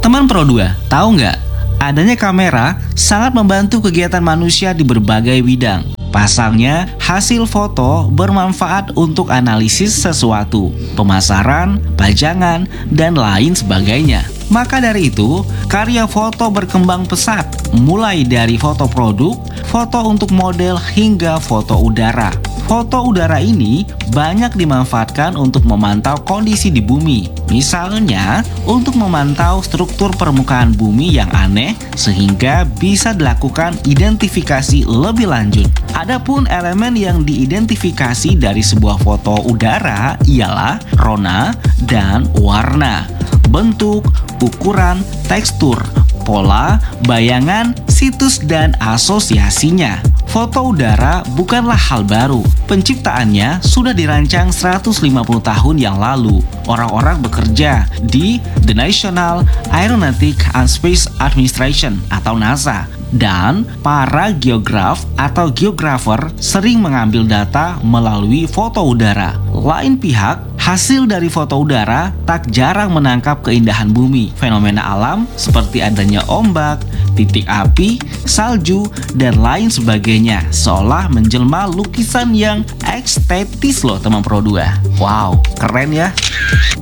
Teman Pro 2, tahu nggak? Adanya kamera sangat membantu kegiatan manusia di berbagai bidang. Pasalnya, hasil foto bermanfaat untuk analisis sesuatu, pemasaran, pajangan, dan lain sebagainya. Maka dari itu, karya foto berkembang pesat, mulai dari foto produk, foto untuk model, hingga foto udara. Foto udara ini banyak dimanfaatkan untuk memantau kondisi di bumi. Misalnya, untuk memantau struktur permukaan bumi yang aneh sehingga bisa dilakukan identifikasi lebih lanjut. Adapun elemen yang diidentifikasi dari sebuah foto udara ialah rona dan warna, bentuk, ukuran, tekstur, pola, bayangan, situs, dan asosiasinya. Foto udara bukanlah hal baru. Penciptaannya sudah dirancang 150 tahun yang lalu. Orang-orang bekerja di The National Aeronautic and Space Administration atau NASA. Dan para geograf atau geographer sering mengambil data melalui foto udara. Lain pihak, hasil dari foto udara tak jarang menangkap keindahan bumi, fenomena alam seperti adanya ombak, titik api, salju, dan lain sebagainya, seolah menjelma lukisan yang estetis loh teman Pro 2. Wow, keren ya.